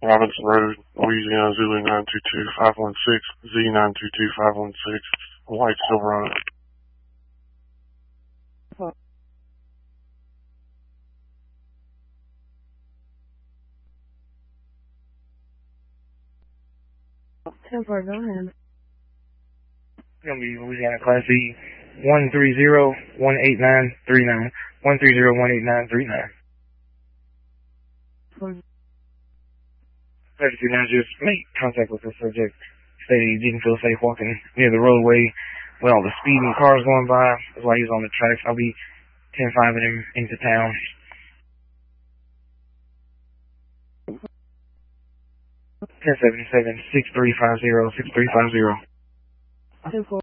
Robinson Road, Louisiana, Zulu 922-516, Z922-516, White Silverado. Temper, go ahead. It's going to be Louisiana Class E 130-18939. 130-18939. Emergency managers make contact with the subject. Stated he didn't feel safe walking near the roadway with all the speeding cars going by. That's why he was on the tracks. I'll be 10-5ing him into town. 1077-6350-6350.